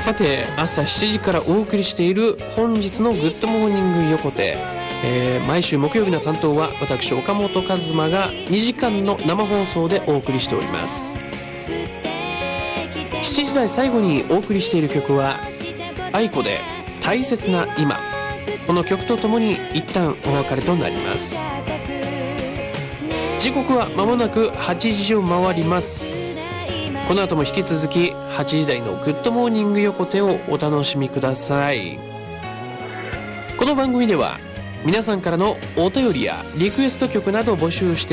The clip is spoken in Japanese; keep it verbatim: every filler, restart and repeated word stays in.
さて、朝しちじからお送りしている本日のグッドモーニング横手、えー、毎週木曜日の担当は私岡本和真がにじかんの生放送でお送りしております。しちじ台最後にお送りしている曲は愛子で大切な今。この曲とともに一旦お別れとなります。時刻は間もなくはちじを回ります。この後も引き続きはちじ台のグッドモーニング横手をお楽しみください。この番組では皆さんからのお便りやリクエスト曲などを募集して